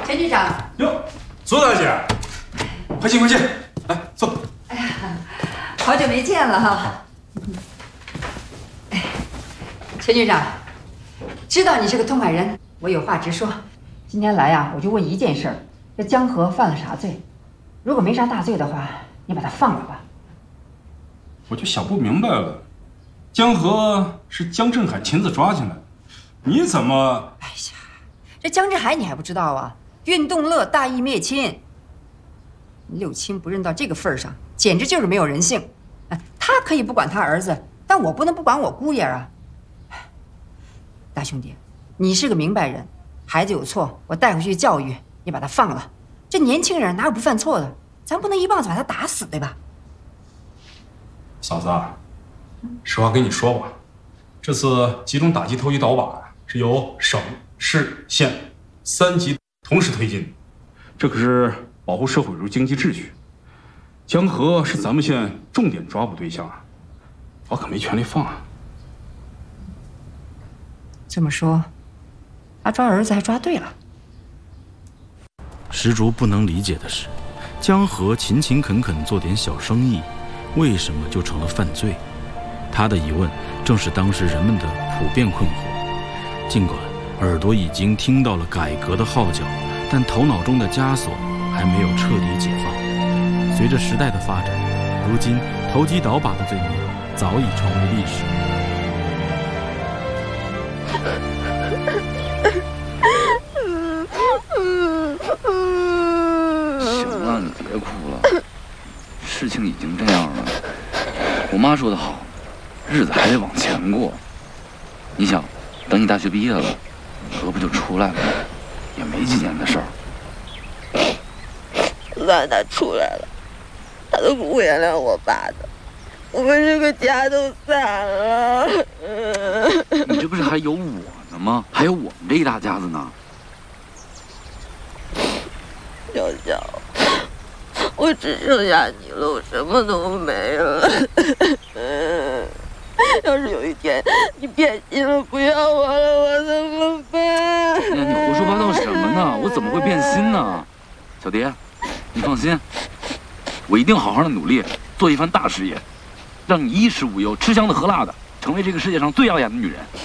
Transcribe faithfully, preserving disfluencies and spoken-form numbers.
陈局长。 哟，苏大姐，快进快进，来坐。 哎呀，好久没见了哈。哎，陈局长，知道你是个痛快人，我有话直说。今天来呀，我就问一件事儿：这江河犯了啥罪？如果没啥大罪的话，你把他放了吧。 我就想不明白了，江河是江振海亲自抓进来的，你怎么？ 哎呀，这江振海你还不知道啊？运动乐大义灭亲，六亲不认到这个份儿上，简直就是没有人性。哎，他可以不管他儿子，但我不能不管我姑爷啊。大兄弟，你是个明白人，孩子有错，我带回去教育，你把他放了。这年轻人哪有不犯错的？咱不能一棒子把他打死，对吧？ 嫂子，实话跟你说吧，这次集中打击投机倒把是由省、市、县三级同时推进，这可是保护社会主义经济秩序。江河是咱们县重点抓捕对象啊，我可没权利放啊。 这么说，他抓儿子还抓对了。 石竹不能理解的是，江河勤勤恳恳做点小生意，为什么就成了犯罪？他的疑问正是当时人们的普遍困惑。尽管耳朵已经听到了改革的号角，但头脑中的枷锁还没有彻底解放。随着时代的发展，如今投机倒把的罪名早已成为历史。 行了，你别哭了，事情已经这样了。我妈说得好，日子还得往前过。你想，等你大学毕业了，哥不就出来了，也没几年的事儿。 就算他出来了，他都不会原谅我爸的。我们这个家都散了。 你这不是还有我呢吗？还有我们这一大家子呢。 小小，我只剩下你了，我什么都没了。要是有一天你变心了，不要我了，我怎么办？ 哎呀，你胡说八道什么呢？我怎么会变心呢？小蝶，你放心，我一定好好的努力，做一番大事业，让你衣食无忧，吃香的喝辣的，成为这个世界上最耀眼的女人。